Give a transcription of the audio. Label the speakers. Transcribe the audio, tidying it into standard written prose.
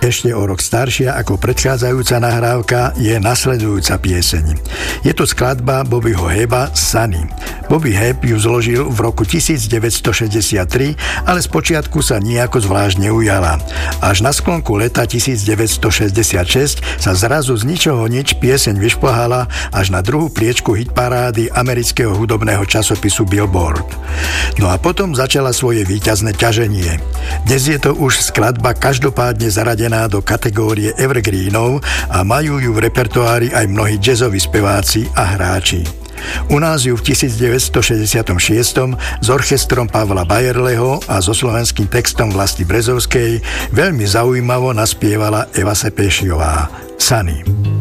Speaker 1: ešte o rok staršia ako predchádzajúca nahrávka je nasledujúca pieseň. Je to skladba Bobbyho Heba Sunny. Bobby Hebb ju zložil v roku 1963, ale spočiatku sa nijako zvlášť neujala. Až na sklonku leta 1966 sa zrazu z ničoho nič pieseň vyšplhala až na druhú priečku hitparády amerického hudobného časopisu Billboard. No a potom začala svoje víťazné ťaženie. Dnes je to už skladba každopádne zaradená do kategórie evergreenov a majú ju v repertoári aj mnohí jazzoví speváci a hráči. U nás ju v 1966 s orchestrom Pavla Bajerleho a so slovenským textom Vlasty Brezovskej veľmi zaujímavo naspievala Eva Sepešiová. Sunny.